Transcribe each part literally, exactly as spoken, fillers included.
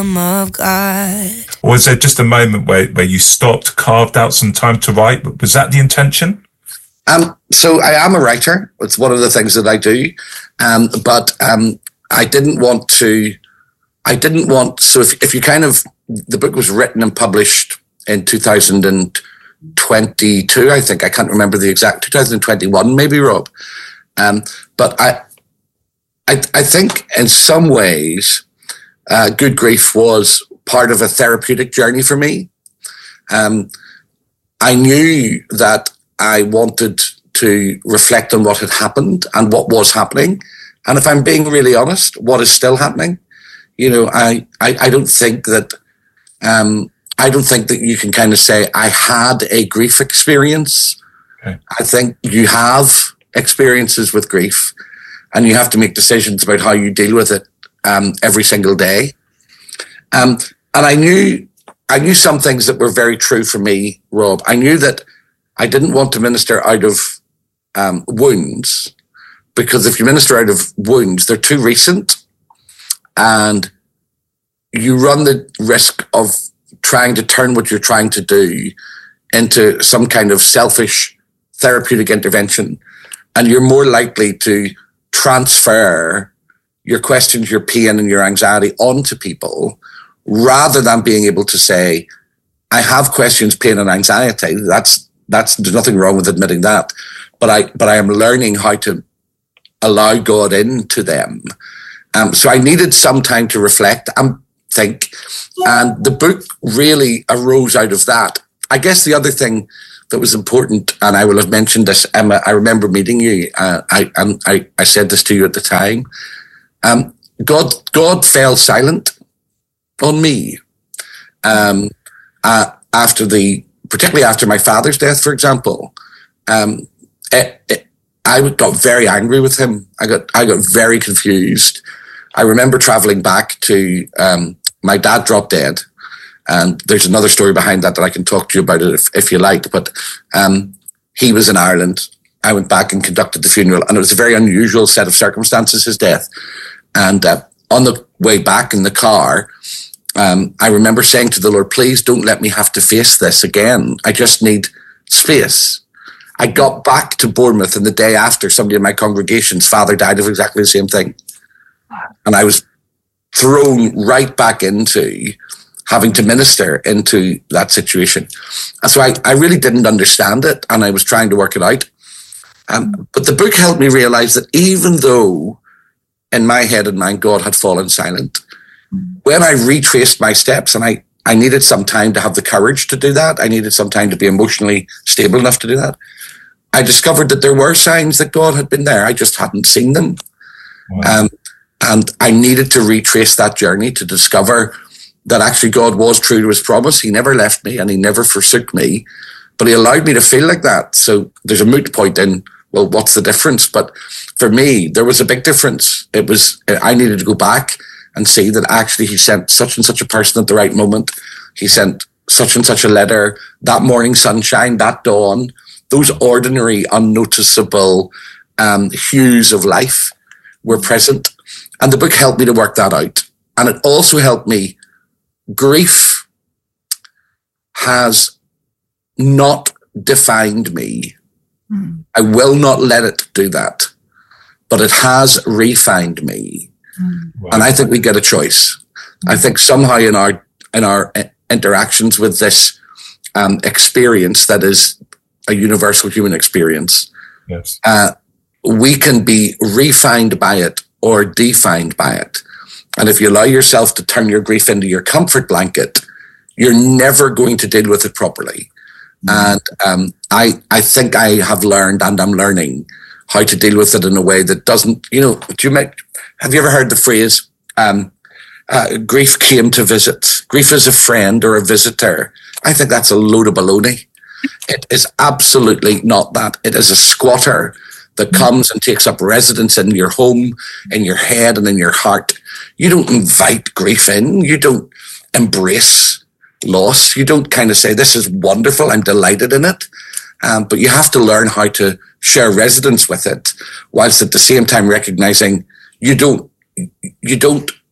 Lamb of God. Or was there just a moment where, where you stopped, carved out some time to write? Was that the intention? Um, so I am a writer. It's one of the things that I do. Um, but um, I didn't want to, I didn't want, so if, if you kind of, the book was written and published in two thousand twenty-two, I think. I can't remember the exact, two thousand twenty-one maybe, Rob. Um, but I, I, I think in some ways, uh, Good Grief was part of a therapeutic journey for me. Um, I knew that I wanted to reflect on what had happened and what was happening. And if I'm being really honest, what is still happening. You know, I, I, I don't think that, um, I don't think that you can kind of say I had a grief experience. Okay. I think you have experiences with grief and you have to make decisions about how you deal with it um, every single day. Um, and I knew, I knew some things that were very true for me, Rob. I knew that I didn't want to minister out of um, wounds, because if you minister out of wounds, they're too recent and you run the risk of trying to turn what you're trying to do into some kind of selfish therapeutic intervention. And you're more likely to transfer your questions, your pain and your anxiety onto people rather than being able to say, I have questions, pain and anxiety. That's, that's, there's nothing wrong with admitting that. But I, but I am learning how to allow God into them. Um, so I needed some time to reflect and think. And the book really arose out of that. I guess the other thing that was important, and I will have mentioned this, Emma, I remember meeting you, uh, I, and I, I said this to you at the time. Um, God, God fell silent on me um, uh, after the, particularly after my father's death, for example. Um, it, it, I got very angry with him. I got, I got very confused. I remember traveling back to, um, my dad dropped dead. And there's another story behind that that I can talk to you about it if, if you like. But um, he was in Ireland. I went back and conducted the funeral. And it was a very unusual set of circumstances, his death. And uh, on the way back in the car, um, I remember saying to the Lord, please don't let me have to face this again. I just need space. I got back to Bournemouth, and the day after, somebody in my congregation's father died of exactly the same thing. And I was thrown right back into having to minister into that situation. And so I, I really didn't understand it, and I was trying to work it out. Um, but the book helped me realize that even though in my head and mind God had fallen silent, when I retraced my steps, and I, I needed some time to have the courage to do that, I needed some time to be emotionally stable enough to do that, I discovered that there were signs that God had been there. I just hadn't seen them. Wow. Um, and I needed to retrace that journey to discover that actually God was true to his promise. He never left me and he never forsook me, but he allowed me to feel like that. So there's a moot point in, well, what's the difference? But for me, there was a big difference. It was, I needed to go back and see that actually he sent such and such a person at the right moment. He sent such and such a letter, that morning sunshine, that dawn, those ordinary, unnoticeable um, hues of life were present. And the book helped me to work that out. And it also helped me. Grief has not defined me. Mm. I will not let it do that. But it has refined me. Mm. Wow. And I think we get a choice. Mm. I think somehow in our in our interactions with this um, experience that is a universal human experience, yes. uh, we can be refined by it or defined by it. And if you allow yourself to turn your grief into your comfort blanket, you're never going to deal with it properly. Mm-hmm. And um, I, I think I have learned, and I'm learning, how to deal with it in a way that doesn't, you know, do you make, have you ever heard the phrase, um, uh, grief came to visit? Grief is a friend or a visitor. I think that's a load of baloney. It is absolutely not that. It is a squatter that comes and takes up residence in your home, in your head and in your heart. You don't invite grief in. You don't embrace loss. You don't kind of say, this is wonderful, I'm delighted in it. Um, but you have to learn how to share residence with it, whilst at the same time recognizing you don't, you don't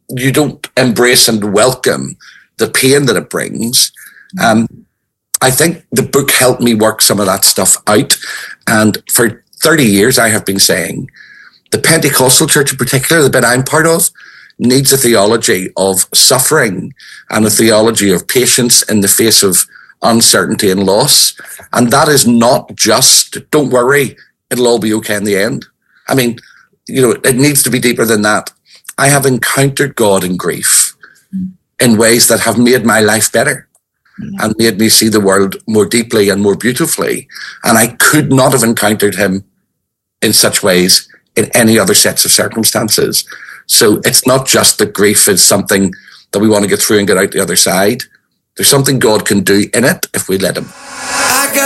you don't embrace and welcome the pain that it brings. Um, I think the book helped me work some of that stuff out. And for thirty years, I have been saying the Pentecostal church in particular, the bit I'm part of, needs a theology of suffering and a theology of patience in the face of uncertainty and loss. And that is not just, don't worry, it'll all be okay in the end. I mean, you know, it needs to be deeper than that. I have encountered God in grief in ways that have made my life better and made me see the world more deeply and more beautifully. And I could not have encountered him in such ways in any other sets of circumstances. So it's not just that grief is something that we want to get through and get out the other side. There's something God can do in it if we let him.